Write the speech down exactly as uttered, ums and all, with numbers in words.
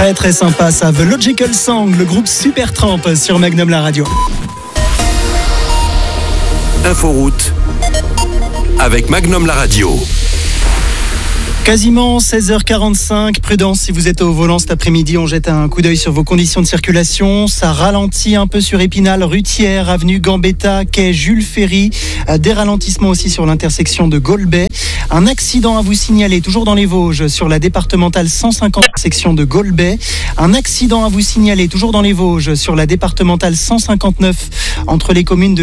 Très très sympa ça, The Logical Song, le groupe Supertramp sur Magnum la radio. Inforoute avec Magnum la radio. Quasiment seize heures quarante-cinq, prudence si vous êtes au volant cet après-midi, on jette un coup d'œil sur vos conditions de circulation. Ça ralentit un peu sur Épinal, rue Thiers, avenue Gambetta, quai Jules Ferry. Des ralentissements aussi sur l'intersection de Golbet. Un accident à vous signaler, toujours dans les Vosges, sur la départementale cent cinquante, section de Golbet. Un accident à vous signaler, toujours dans les Vosges, sur la départementale cent cinquante-neuf, entre les communes de